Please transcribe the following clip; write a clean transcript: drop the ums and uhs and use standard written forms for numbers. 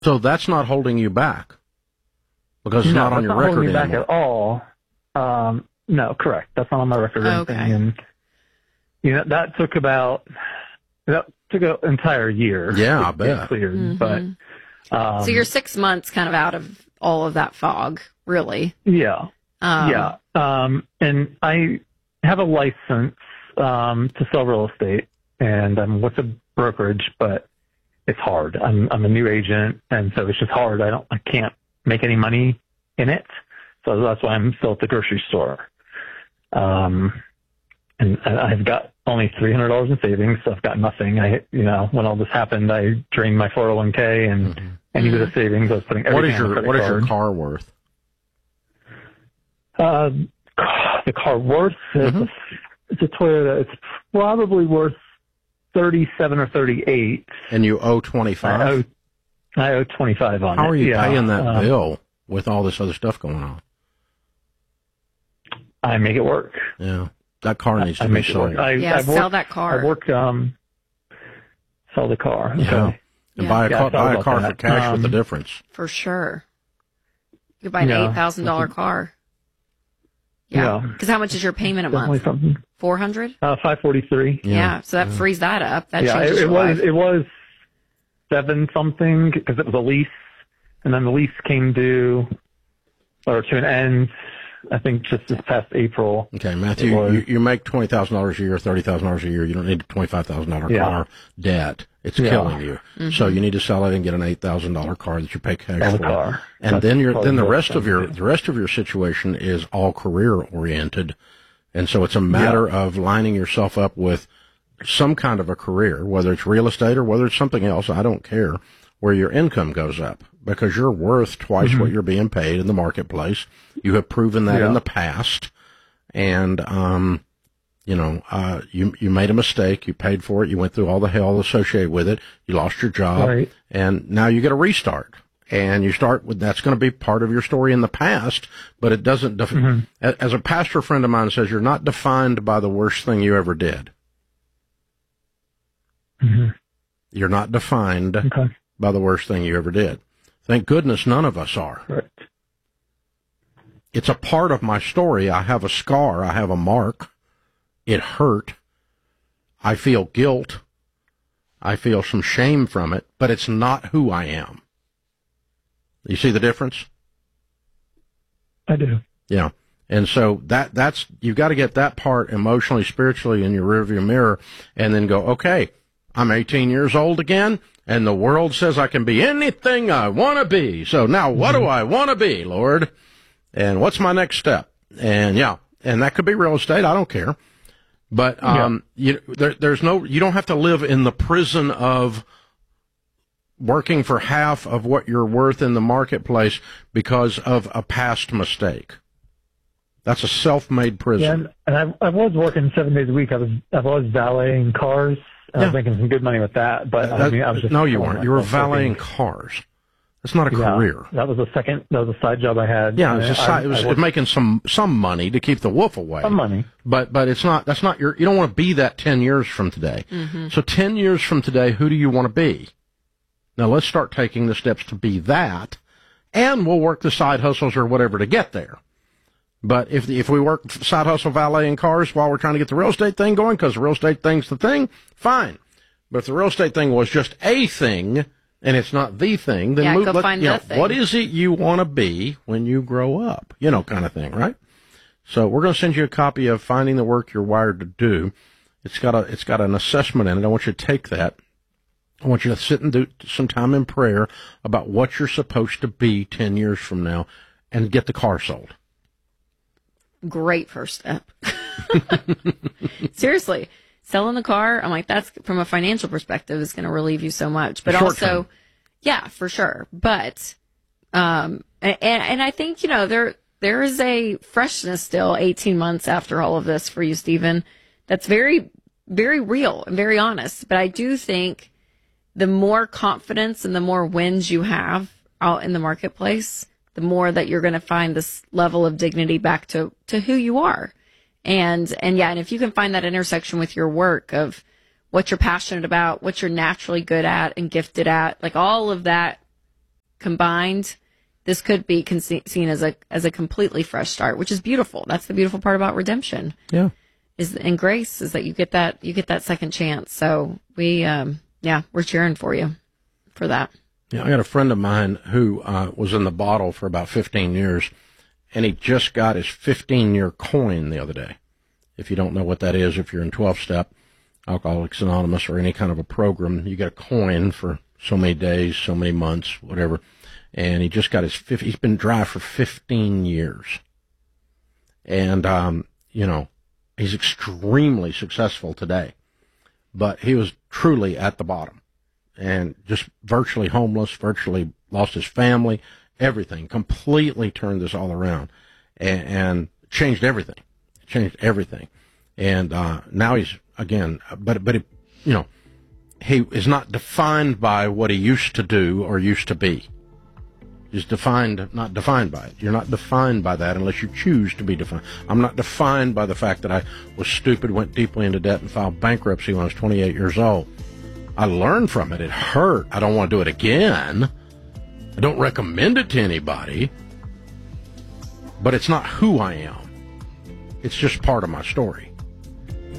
So that's not holding you back because it's not on your record anymore. Not holding me back at all. No, correct. That's not on my record or anything. And, that took an entire year. Yeah, I bet. Cleared, mm-hmm. But, so you're 6 months kind of out of all of that fog, really. Yeah. And I have a license to sell real estate, and I'm with a brokerage, but it's hard. I'm a new agent, and so it's just hard. I can't make any money in it, so that's why I'm still at the grocery store. And I've got only $300 in savings, so I've got nothing. When all this happened, I drained my 401k and any bit of savings. I was putting everything on the credit card. What is your car worth? The car worth, it's a Toyota. It's probably worth 37 or 38. And you owe 25? I owe 25 on it. How are you paying that bill with all this other stuff going on? I make it work. Yeah. That car needs to be sold. Sell that car. I work, sell the car. Okay. Yeah. And buy a car for cash with the difference. For sure. You could buy an $8,000 car. Yeah. Because how much is your payment a month? Something. $400? $543. Yeah. So that frees that up. That changes your life. It was 7 something because it was a lease, and then the lease came due or to an end. I think just this past April. Okay, Matthew, you make $20,000 a year, $30,000 a year. You don't need a $25,000 car debt. It's killing you. Mm-hmm. So you need to sell it and get an $8,000 car that you pay cash for. And then the rest of your situation is all career oriented, and so it's a matter of lining yourself up with some kind of a career, whether it's real estate or whether it's something else. I don't care, where your income goes up, because you're worth twice what you're being paid in the marketplace. You have proven that in the past, and you made a mistake. You paid for it. You went through all the hell associated with it. You lost your job, and now you get a restart. And you start with, that's going to be part of your story in the past, but it doesn't. As a pastor friend of mine says, you're not defined by the worst thing you ever did. You're not defined by the worst thing you ever did. Thank goodness none of us are. Right. It's a part of my story. I have a scar. I have a mark. It hurt. I feel guilt. I feel some shame from it, but it's not who I am. You see the difference? I do. Yeah. And so that's, you've got to get that part emotionally, spiritually in your rearview mirror, and then go, okay, I'm 18 years old again, and the world says I can be anything I want to be. So now what do I want to be, Lord? And what's my next step? And and that could be real estate. I don't care. But, there's no, you don't have to live in the prison of working for half of what you're worth in the marketplace because of a past mistake. That's a self-made prison. Yeah, and I was working 7 days a week. I was valeting cars. I was making some good money with that, but I was just... No, you weren't. You were valeting cars. That's not a career. That was a side job I had. Yeah, it was making some money to keep the wolf away. Some money. But that's not you don't want to be that 10 years from today. Mm-hmm. So 10 years from today, who do you want to be? Now let's start taking the steps to be that, and we'll work the side hustles or whatever to get there. But if we work side hustle valeting cars while we're trying to get the real estate thing going, because the real estate thing's the thing, fine. But if the real estate thing was just a thing and it's not the thing, then find the thing. What is it you want to be when you grow up? Kind of thing, right? So we're going to send you a copy of Finding the Work You're Wired to Do. It's got an assessment in it. I want you to take that. I want you to sit and do some time in prayer about what you're supposed to be 10 years from now and get the car sold. Great first step. Seriously, selling the car, I'm like, that's, from a financial perspective, is going to relieve you so much. But also, yeah, for sure. But, and I think, there is a freshness still 18 months after all of this for you, Stephen, that's very, very real and very honest. But I do think the more confidence and the more wins you have out in the marketplace, the more that you're going to find this level of dignity back to who you are. And if you can find that intersection with your work of what you're passionate about, what you're naturally good at and gifted at, like all of that combined, this could be seen as a completely fresh start, which is beautiful. That's the beautiful part about redemption. Yeah. And grace is that you get that second chance. So we're cheering for you for that. Yeah, I got a friend of mine who was in the bottle for about 15 years, and he just got his 15-year coin the other day. If you don't know what that is, if you're in 12-step, Alcoholics Anonymous, or any kind of a program, you get a coin for so many days, so many months, whatever. And he just got he's been dry for 15 years. And, he's extremely successful today. But he was truly at the bottom and just virtually homeless, virtually lost his family, everything, completely turned this all around and changed everything. And now he's, again, but he is not defined by what he used to do or used to be. He's not defined by it. You're not defined by that unless you choose to be defined. I'm not defined by the fact that I was stupid, went deeply into debt, and filed bankruptcy when I was 28 years old. I learned from it. It hurt. I don't want to do it again. I don't recommend it to anybody. But it's not who I am. It's just part of my story.